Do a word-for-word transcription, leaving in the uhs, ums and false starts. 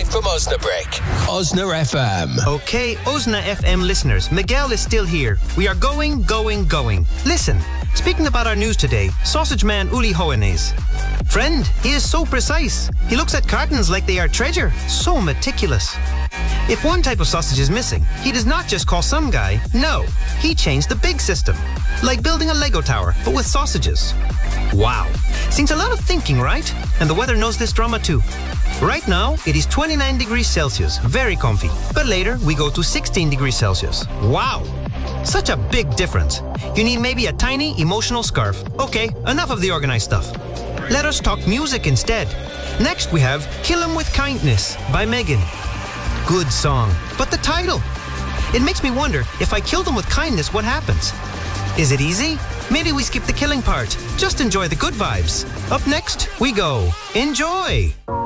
live from Osnabrück. Osna F M. Okay, Osna F M listeners, Miguel is still here. We are going, going, going. Listen, speaking about our news today, sausage man Uli Hoeneß. Friend, he is so precise. He looks at cartons like they are treasure. So meticulous. If one type of sausage is missing, he does not just call some guy. No, he changed the big system. Like building a Lego tower, but with sausages. Wow. Seems a lot of thinking, right? And the weather knows this drama too. Right now, it is twenty-nine degrees Celsius. Very comfy. But later, we go to sixteen degrees Celsius. Wow. Such a big difference. You need maybe a tiny emotional scarf. Okay, enough of the organized stuff. Let us talk music instead. Next we have Kill 'Em With Kindness by Megan. Good song. But the title? It makes me wonder, if I kill them with kindness, what happens? Is it easy? Maybe we skip the killing part. Just enjoy the good vibes. Up next, we go. Enjoy!